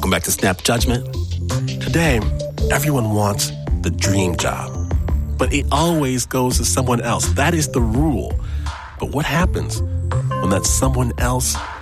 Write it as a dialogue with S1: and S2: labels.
S1: Welcome back to Snap Judgment.
S2: Today, everyone wants the dream job, but it always goes to someone else. That is the rule. But what happens when that someone else